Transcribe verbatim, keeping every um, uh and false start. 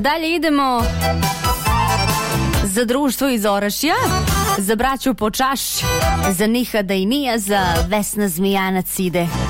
dalje idemo za društvo iz Orašja, za braću po čaši, za Nihada i Nija, za Vesna Zmijanac ide.